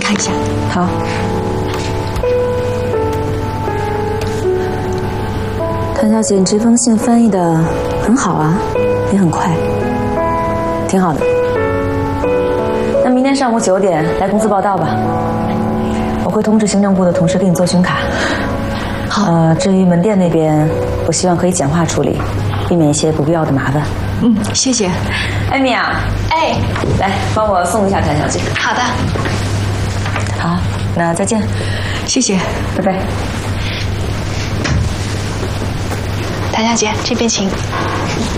看一下。 好。谭小姐，你这封信翻译的很好啊，也很快，挺好的。那明天上午9点来公司报到吧，我会通知行政部的同事给你做巡卡。好。至于门店那边，我希望可以简化处理，避免一些不必要的麻烦。 谢谢。 艾米啊， 哎， 来帮我送一下谭小姐。 好的。 好，那再见。 谢谢， 拜拜。 谭小姐，这边请。